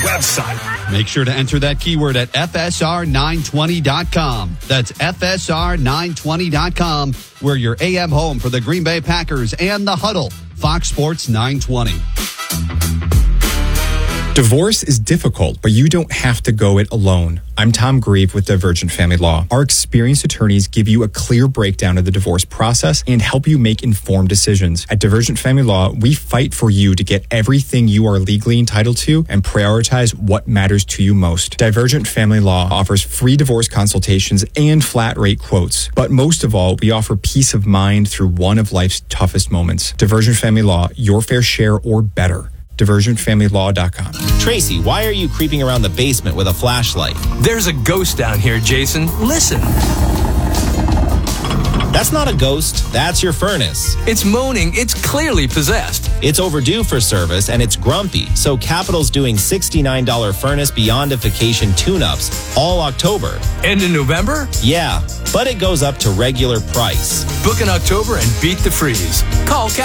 website. Make sure to enter that keyword at FSR920.com. That's FSR920.com, where your AM home for the Green Bay Packers and the Huddle, Fox Sports 920. Divorce is difficult, but you don't have to go it alone. I'm Tom Grieve with Divergent Family Law. Our experienced attorneys give you a clear breakdown of the divorce process and help you make informed decisions. At Divergent Family Law, we fight for you to get everything you are legally entitled to and prioritize what matters to you most. Divergent Family Law offers free divorce consultations and flat rate quotes. But most of all, we offer peace of mind through one of life's toughest moments. Divergent Family Law, your fair share or better. DivergentFamilyLaw.com. Tracy, why are you creeping around the basement with a flashlight? There's a ghost down here, Jason. Listen. That's not a ghost. That's your furnace. It's moaning. It's clearly possessed. It's overdue for service, and it's grumpy. So Capital's doing $69 furnace beyondification tune-ups all October. And in November? Yeah, but it goes up to regular price. Book in October and beat the freeze. Call